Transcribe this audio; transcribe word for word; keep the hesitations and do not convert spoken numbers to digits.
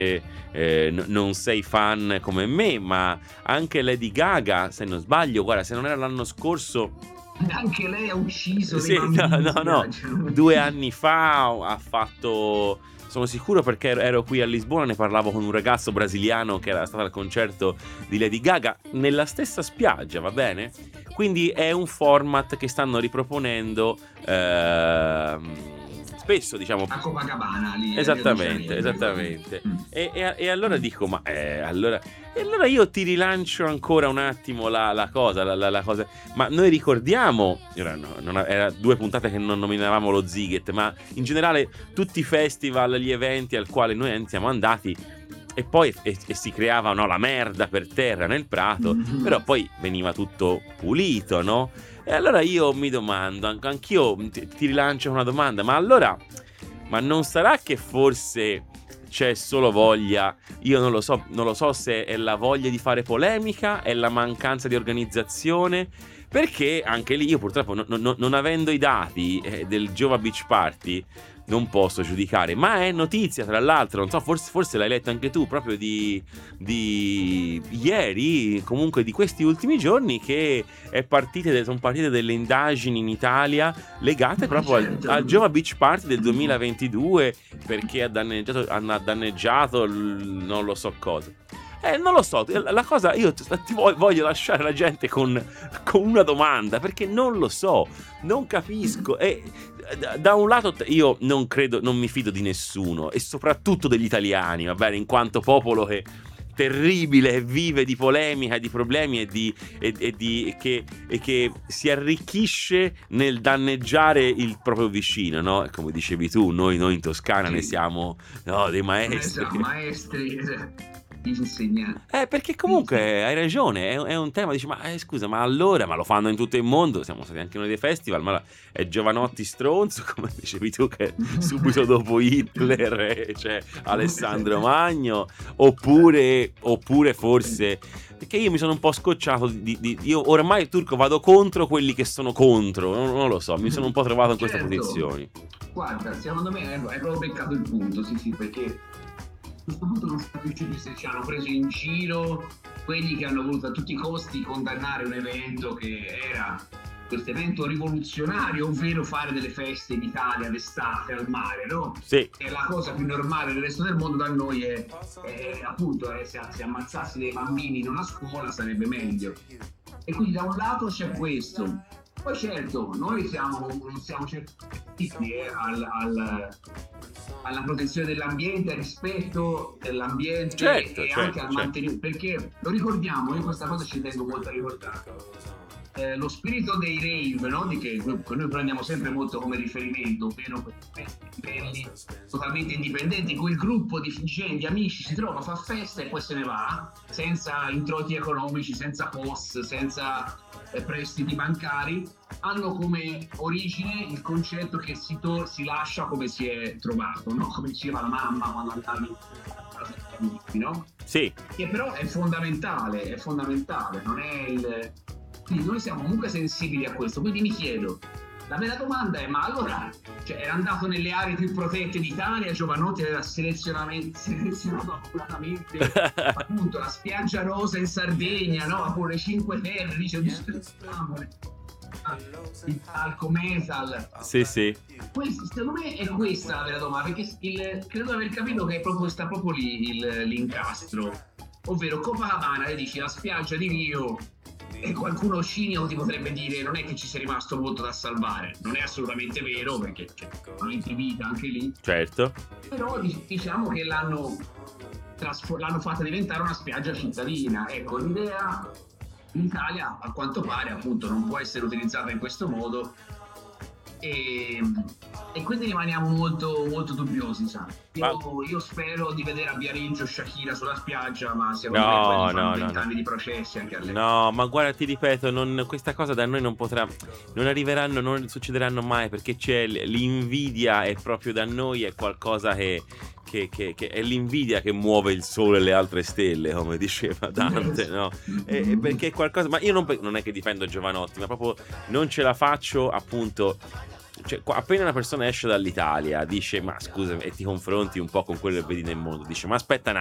eh, n- non sei fan come me, ma anche Lady Gaga, se non sbaglio, guarda, se non era l'anno scorso, Anche lei ha ucciso dei sì, no, bambini in no, no, spiaggia. due anni fa ha fatto, sono sicuro perché ero ero qui a Lisbona, ne parlavo con un ragazzo brasiliano che era stato al concerto di Lady Gaga nella stessa spiaggia, va bene? Quindi è un format che stanno riproponendo ehm, spesso, diciamo. A Copacabana, lì a Rio de Esattamente, Janeiro, ricordi? esattamente. Mm. E, e- e allora Mm. dico, ma eh, allora, e allora io ti rilancio ancora un attimo la, la cosa, la, la- la cosa. Ma noi ricordiamo, ora no, non ha- era due puntate che non nominavamo lo Ziget, ma in generale tutti i festival, gli eventi al quale noi siamo andati. E poi e, e si creava, no, la merda per terra nel prato, Mhm. però poi veniva tutto pulito, no? E allora io mi domando, anche anch'io ti, ti rilancio una domanda, ma allora, ma non sarà che forse c'è solo voglia, io non lo so, non lo so se è la voglia di fare polemica, è la mancanza di organizzazione, perché anche lì io purtroppo non, non- non avendo i dati eh, del Giova Beach Party non posso giudicare, ma è notizia tra l'altro, non so, forse, forse l'hai letto anche tu, proprio di, di ieri, comunque di questi ultimi giorni, che è partite, sono partite delle indagini in Italia legate Ma proprio al, certo. al Giova Beach Party del duemilaventidue, perché ha danneggiato, hanno danneggiato il- non lo so cosa. Eh, non lo so, la cosa, io ti ti voglio lasciare la gente con, con una domanda, perché non lo so, non capisco. E da- da un lato t- io non credo, non mi fido di nessuno, e soprattutto degli italiani, va bene, in quanto popolo che terribile e vive di polemica, di problemi e di, e, e di e che, e che si arricchisce nel danneggiare il proprio vicino, no? E come dicevi tu, noi, noi in Toscana ne Sì. siamo, no, dei Noi maestri. siamo maestri, insegnanti. Eh, perché Sì, sì. comunque hai ragione, è, è un tema, dici, ma eh, scusa, ma allora, ma lo fanno in tutto il mondo, siamo stati anche noi dei festival, ma è Giovanotti stronzo, come dicevi tu, che subito dopo Hitler eh, c'è Alessandro Magno, oppure, oppure forse, perché io mi sono un po' scocciato, di, di- io ormai Turco vado contro quelli che sono contro, non, non lo so, mi sono un po' trovato in queste Certo. posizioni. Guarda, secondo me hai hai proprio beccato il punto, sì, sì, perché a questo punto non siamo riusciti, se ci hanno preso in giro quelli che hanno voluto a tutti i costi condannare un evento che era questo evento rivoluzionario, ovvero fare delle feste in Italia d'estate al mare, no? Sì, E la cosa più normale del resto del mondo da noi è, è appunto è, se, se ammazzassi dei bambini in una scuola sarebbe meglio. E quindi da un lato c'è questo. Poi certo, noi siamo, non siamo certi eh, al, al, alla protezione dell'ambiente, al rispetto dell'ambiente certo, e certo, anche al certo. mantenimento, perché lo ricordiamo, io questa cosa ci tengo molto a ricordare. Eh, lo spirito dei rave, no? Di che, che noi prendiamo sempre molto come riferimento, ovvero questi livelli totalmente indipendenti, in cui il gruppo di gente, di amici si trova, fa festa e poi se ne va, senza introiti economici, senza P O S, senza eh, prestiti bancari, hanno come origine il concetto che si, to- si lascia come si è trovato, no? Come diceva la mamma quando andavi a casa degli amici, no? Sì, Che però è fondamentale, è fondamentale, non è il... Quindi noi siamo comunque sensibili a questo, quindi mi chiedo, la vera domanda è, ma allora, cioè, era andato nelle aree più protette d'Italia, Giovanotti aveva selezionato accuratamente appunto la spiaggia rosa in Sardegna, no? Con le Cinque Terre, dice, il talco metal. sì, sì. Questo, secondo me è questa la vera domanda, perché il, credo di aver capito che è proprio, sta proprio lì il, l'incastro, ovvero Copacabana, e dici la spiaggia di Rio, e qualcuno cinico ti potrebbe dire non è che ci sia rimasto molto da salvare, non è assolutamente vero perché c'è di vita anche lì, Certo. però diciamo che l'hanno, trasfor- l'hanno fatta diventare una spiaggia cittadina. Ecco, l'idea in Italia a quanto pare appunto non può essere utilizzata in questo modo e, e quindi rimaniamo molto, molto dubbiosi, sai. Io, Ma- io spero di vedere a Viareggio Shakira sulla spiaggia, ma secondo No, me poi gli fanno no, no, vent'anni no. di processi anche a lei. No, ma guarda, ti ripeto, non- questa cosa da noi non potrà, non arriveranno, non succederanno mai, perché c'è l- l'invidia, è proprio da noi, è qualcosa che, che- che- che è l'invidia che muove il sole e le altre stelle, come diceva Dante, no? E- e perché è qualcosa, ma io non, pe- non è che difendo Giovanotti, ma proprio non ce la faccio, appunto. cioè, qua- appena una persona esce dall'Italia, dice, ma scusa, e ti confronti un po' con quello che vedi nel mondo, dice, ma aspetta un